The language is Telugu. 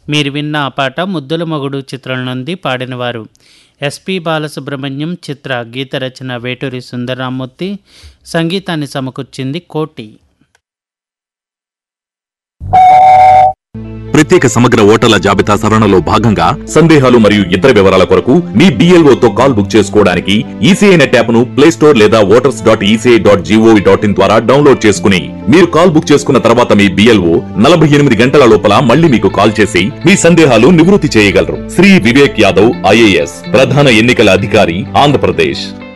మీరు విన్న ఆ పాట ముద్దుల మొగుడు చిత్రం నుండి పాడినవారు ఎస్పి బాలసుబ్రహ్మణ్యం, చిత్ర. గీత రచన వేటూరి సుందరరామ్మూర్తి, సంగీతాన్ని సమకూర్చింది కోటి. ప్రత్యేక సమగ్ర ఓటర్ల జాబితా సవరణలో భాగంగా సందేహాలు మరియు ఇతర వివరాల కొరకు మీ BLO తో కాల్ బుక్ చేసుకోవడానికి ఈసీఐ నెట్ యాప్ ను ప్లే స్టోర్ లేదా voters.eci.gov.in ద్వారా డౌన్లోడ్ చేసుకుని మీరు కాల్ బుక్ చేసుకున్న తర్వాత మీ BLO 48 గంటల లోపల మళ్ళీ మీకు కాల్ చేసి మీ సందేహాలు నివృత్తి చేయగలరు. శ్రీ వివేక్ యాదవ్, IAS, ప్రధాన ఎన్నికల అధికారి, ఆంధ్రప్రదేశ్.